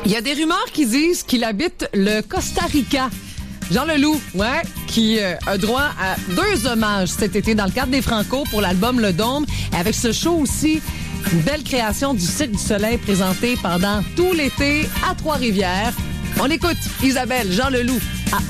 Il y a des rumeurs qui disent qu'il habite le Costa Rica. Jean Leloup, qui a droit à 2 hommages cet été dans le cadre des Franco pour l'album Le Dôme. Et avec ce show aussi, une belle création du Cirque du Soleil présentée pendant tout l'été à Trois-Rivières. On écoute Isabelle, Jean Leloup.